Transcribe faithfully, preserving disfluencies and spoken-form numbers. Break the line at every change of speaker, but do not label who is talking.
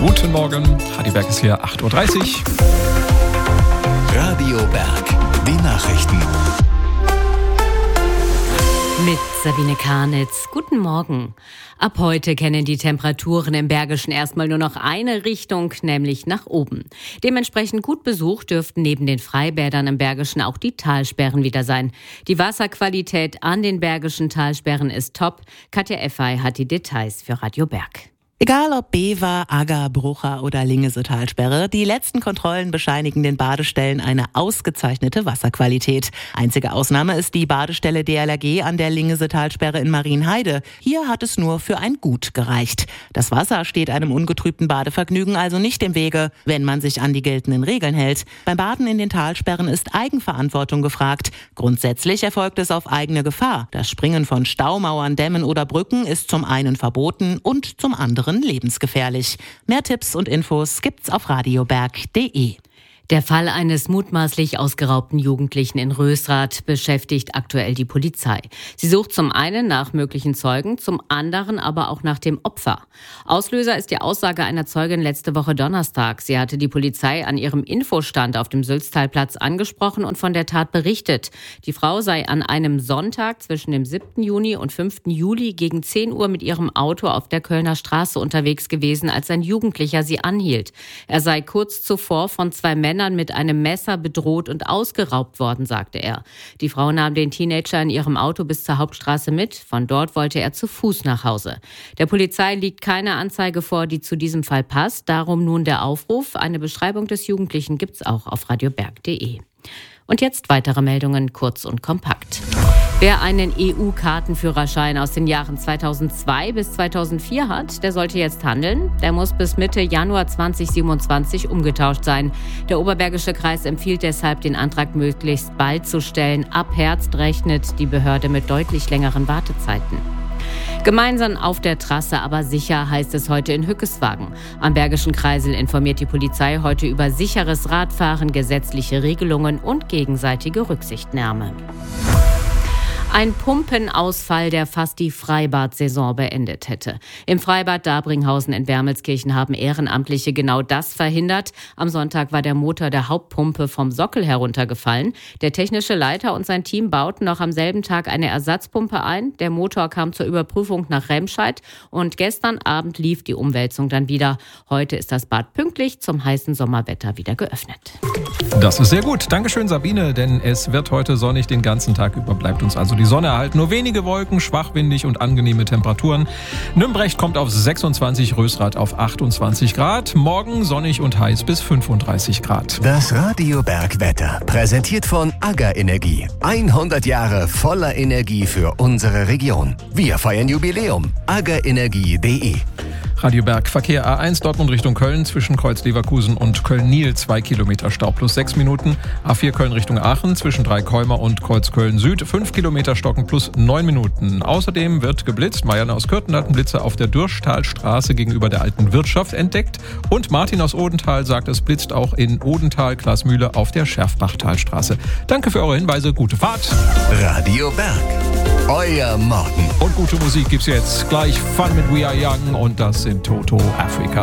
Guten Morgen, Radio Berg ist hier, acht Uhr dreißig.
Radio Berg, die Nachrichten.
Mit Sabine Karnitz. Guten Morgen. Ab heute kennen die Temperaturen im Bergischen erstmal nur noch eine Richtung, nämlich nach oben. Dementsprechend gut besucht dürften neben den Freibädern im Bergischen auch die Talsperren wieder sein. Die Wasserqualität an den Bergischen Talsperren ist top. Katja Effey hat die Details für Radio Berg.
Egal ob Bever, Agger, Brucher oder Lingesetalsperre, die letzten Kontrollen bescheinigen den Badestellen eine ausgezeichnete Wasserqualität. Einzige Ausnahme ist die Badestelle D L R G an der Lingesetalsperre in Marienheide. Hier hat es nur für ein Gut gereicht. Das Wasser steht einem ungetrübten Badevergnügen also nicht im Wege, wenn man sich an die geltenden Regeln hält. Beim Baden in den Talsperren ist Eigenverantwortung gefragt. Grundsätzlich erfolgt es auf eigene Gefahr. Das Springen von Staumauern, Dämmen oder Brücken ist zum einen verboten und zum anderen lebensgefährlich. Mehr Tipps und Infos gibt's auf radioberg punkt de.
Der Fall eines mutmaßlich ausgeraubten Jugendlichen in Rösrath beschäftigt aktuell die Polizei. Sie sucht zum einen nach möglichen Zeugen, zum anderen aber auch nach dem Opfer. Auslöser ist die Aussage einer Zeugin letzte Woche Donnerstag. Sie hatte die Polizei an ihrem Infostand auf dem Sülztalplatz angesprochen und von der Tat berichtet. Die Frau sei an einem Sonntag zwischen dem siebten Juni und fünften Juli gegen zehn Uhr mit ihrem Auto auf der Kölner Straße unterwegs gewesen, als ein Jugendlicher sie anhielt. Er sei kurz zuvor von zwei Männern mit einem Messer bedroht und ausgeraubt worden, sagte er. Die Frau nahm den Teenager in ihrem Auto bis zur Hauptstraße mit. Von dort wollte er zu Fuß nach Hause. Der Polizei liegt keine Anzeige vor, die zu diesem Fall passt. Darum nun der Aufruf. Eine Beschreibung des Jugendlichen gibt's auch auf radioberg punkt de. Und jetzt weitere Meldungen, kurz und kompakt. Wer einen E U-Kartenführerschein aus den Jahren zweitausendzwei bis zweitausendvier hat, der sollte jetzt handeln. Der muss bis Mitte Januar zweitausendsiebenundzwanzig umgetauscht sein. Der Oberbergische Kreis empfiehlt deshalb, den Antrag möglichst bald zu stellen. Ab Herbst rechnet die Behörde mit deutlich längeren Wartezeiten. Gemeinsam auf der Trasse, aber sicher, heißt es heute in Hückeswagen. Am Bergischen Kreisel informiert die Polizei heute über sicheres Radfahren, gesetzliche Regelungen und gegenseitige Rücksichtnahme. Ein Pumpenausfall, der fast die Freibad-Saison beendet hätte. Im Freibad Dabringhausen in Wermelskirchen haben Ehrenamtliche genau das verhindert. Am Sonntag war der Motor der Hauptpumpe vom Sockel heruntergefallen. Der technische Leiter und sein Team bauten noch am selben Tag eine Ersatzpumpe ein. Der Motor kam zur Überprüfung nach Remscheid und gestern Abend lief die Umwälzung dann wieder. Heute ist das Bad pünktlich zum heißen Sommerwetter wieder geöffnet.
Das ist sehr gut. Dankeschön, Sabine, denn es wird heute sonnig. Den ganzen Tag über bleibt uns also die Sonne erhalten. Nur wenige Wolken, schwachwindig und angenehme Temperaturen. Nümbrecht kommt auf sechsundzwanzig, Rösrath auf achtundzwanzig Grad. Morgen sonnig und heiß bis fünfunddreißig Grad.
Das Radio Berg Wetter, präsentiert von Agger Energie. hundert Jahre voller Energie für unsere Region. Wir feiern Jubiläum. agger energie punkt de.
Radio Berg, Verkehr A eins Dortmund Richtung Köln zwischen Kreuz Leverkusen und Köln-Niel, zwei Kilometer Stau plus sechs Minuten. A vier Köln Richtung Aachen zwischen Dreikäumer und Kreuz Köln Süd, fünf Kilometer Stocken plus neun Minuten. Außerdem wird geblitzt. Marianne aus Kürten hat einen Blitzer auf der Dürschtalstraße gegenüber der alten Wirtschaft entdeckt. Und Martin aus Odenthal sagt, es blitzt auch in Odenthal, Glasmühle auf der Scherfbachtalstraße. Danke für eure Hinweise. Gute Fahrt.
Radio Berg, euer Morgen.
Und gute Musik gibt's jetzt. Gleich Fun mit We Are Young und das sind Toto Africa.